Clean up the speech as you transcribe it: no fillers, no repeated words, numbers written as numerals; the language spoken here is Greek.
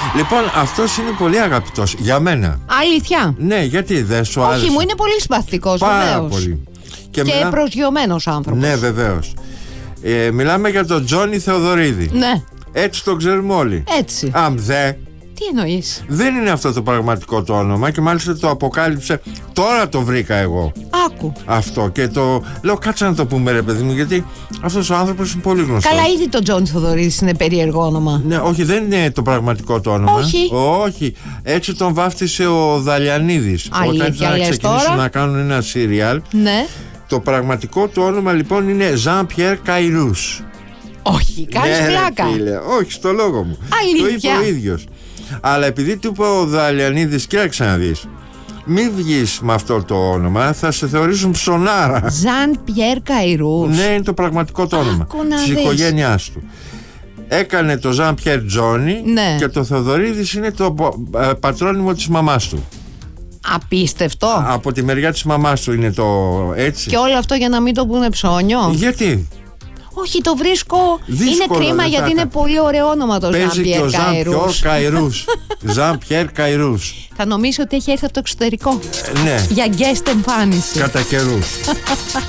Λοιπόν, αυτός είναι πολύ αγαπητός για μένα. Αλήθεια? Ναι, γιατί δεν σου άρεσε? Όχι, μου είναι πολύ συμπαθητικός. Πάρα πολύ. Και προσγειωμένος άνθρωπος. Ναι, βεβαίως. Μιλάμε για τον Τζόνι Θεοδωρίδη. Ναι. Έτσι το ξέρουμε όλοι. Έτσι. Τι εννοείς? Δεν είναι αυτό το πραγματικό το όνομα και μάλιστα το αποκάλυψε. Τώρα το βρήκα εγώ. Άκου. Αυτό και το λέω, κάτσε να το πούμε ρε παιδί μου, γιατί αυτός ο άνθρωπος είναι πολύ γνωστός. Καλά, ήδη το Τζόνι Θοδωρίδης είναι περίεργο όνομα. Ναι, όχι, δεν είναι το πραγματικό το όνομα. Όχι. Έτσι τον βάφτισε ο Δαλιανίδης. Αλήθεια, όταν ήθελαν να ξεκινήσουν να κάνουν ένα σύριαλ. Ναι. Το πραγματικό του όνομα λοιπόν είναι Jean-Pierre Cayrous. Όχι, κάνεις πλάκα. Φίλε, όχι, στο λόγο μου. Αλήθεια. Το είπε ο ίδιος. Αλλά επειδή του είπε ο Δαλιανίδης, κοίταξε να δεις, μην βγεις με αυτό το όνομα, θα σε θεωρήσουν ψωνάρα. Jean-Pierre Cayrous. Ναι, είναι το πραγματικό το όνομα της οικογένειάς του. Έκανε το Jean-Pierre Johnny, ναι. Και το Θεοδωρίδης είναι το πατρόνυμο της μαμάς του. Απίστευτο. Από τη μεριά της μαμάς του είναι το έτσι. Και όλο αυτό για να μην το πούνε ψώνιο. Γιατί? Όχι, το βρίσκω. Δύσκολο, είναι κρίμα γιατί είναι πολύ ωραίο όνομα το Jean-Pierre Cayrous. Jean-Pierre Cayrous. Θα νομίζω ότι έχει έρθει από το εξωτερικό. Ναι. Για guest εμφάνιση. Κατά καιρούς.